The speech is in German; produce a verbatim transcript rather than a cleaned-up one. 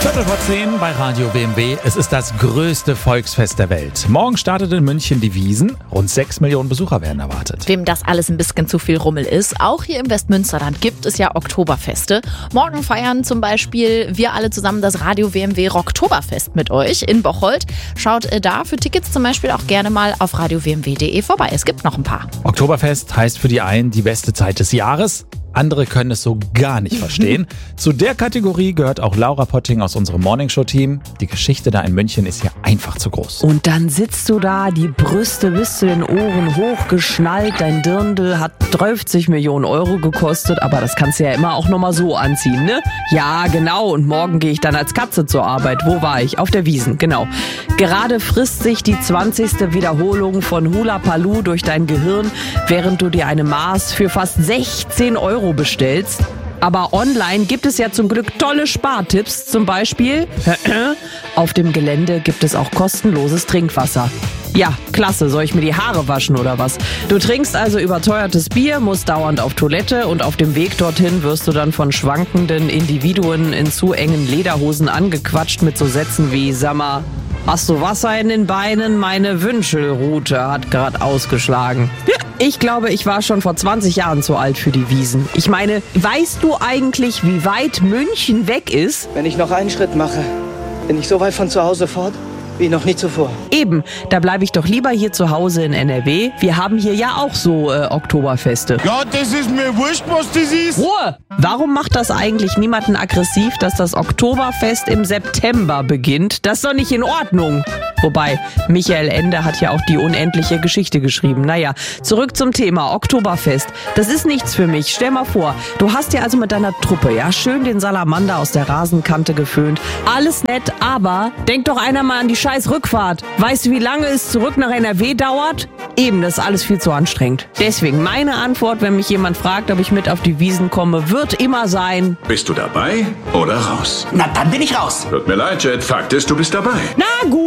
Viertel vor zehn bei Radio B M W. Es ist das größte Volksfest der Welt. Morgen startet in München die Wiesn. Rund sechs Millionen Besucher werden erwartet. Wem das alles ein bisschen zu viel Rummel ist, auch hier im Westmünsterland gibt es ja Oktoberfeste. Morgen feiern zum Beispiel wir alle zusammen das Radio B M W Rocktoberfest mit euch in Bocholt. Schaut da für Tickets zum Beispiel auch gerne mal auf radio w m w punkt d e vorbei. Es gibt noch ein paar. Oktoberfest heißt für die einen die beste Zeit des Jahres. Andere können es so gar nicht verstehen. Zu der Kategorie gehört auch Laura Potting aus unserem Morningshow-Team. Die Geschichte da in München ist ja einfach zu groß. Und dann sitzt du da, die Brüste bis zu den Ohren hochgeschnallt. Dein Dirndl hat dreißig Millionen Euro gekostet, aber das kannst du ja immer auch nochmal so anziehen, ne? Ja, genau. Und morgen gehe ich dann als Katze zur Arbeit. Wo war ich? Auf der Wiesn, genau. Gerade frisst sich die zwanzigste Wiederholung von Hula Paloo durch dein Gehirn, während du dir eine Maß für fast sechzehn Euro bestellst. Aber online gibt es ja zum Glück tolle Spartipps. Zum Beispiel, auf dem Gelände gibt es auch kostenloses Trinkwasser. Ja, klasse. Soll ich mir die Haare waschen oder was? Du trinkst also überteuertes Bier, musst dauernd auf Toilette und auf dem Weg dorthin wirst du dann von schwankenden Individuen in zu engen Lederhosen angequatscht mit so Sätzen wie, sag mal, hast du Wasser in den Beinen? Meine Wünschelrute hat gerade ausgeschlagen. Ich glaube, ich war schon vor zwanzig Jahren zu alt für die Wiesn. Ich meine, weißt du eigentlich, wie weit München weg ist? Wenn ich noch einen Schritt mache, bin ich so weit von zu Hause fort wie noch nie zuvor. Eben, da bleibe ich doch lieber hier zu Hause in N R W. Wir haben hier ja auch so äh, Oktoberfeste. Ja, das ist mir wurscht, was das ist. Ruhe! Warum macht das eigentlich niemanden aggressiv, dass das Oktoberfest im September beginnt? Das ist doch nicht in Ordnung. Wobei, Michael Ende hat ja auch die unendliche Geschichte geschrieben. Naja, zurück zum Thema Oktoberfest. Das ist nichts für mich. Stell mal vor, du hast ja also mit deiner Truppe, ja, schön den Salamander aus der Rasenkante geföhnt. Alles nett, aber denk doch einer mal an die scheiß Rückfahrt. Weißt du, wie lange es zurück nach N R W dauert? Eben, das ist alles viel zu anstrengend. Deswegen meine Antwort, wenn mich jemand fragt, ob ich mit auf die Wiesn komme, wird immer sein: Bist du dabei oder raus? Na, dann bin ich raus. Tut mir leid, Jet. Fakt ist, du bist dabei. Na gut.